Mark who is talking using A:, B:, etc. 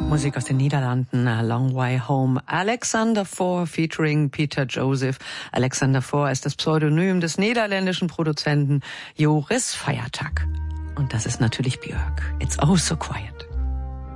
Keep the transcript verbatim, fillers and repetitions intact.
A: Musik aus den Niederlanden, A Long Way Home. Alexander Four featuring Peter Joseph. Alexander Four ist das Pseudonym des niederländischen Produzenten Joris Feiertak. Und das ist natürlich Björk. It's oh so quiet.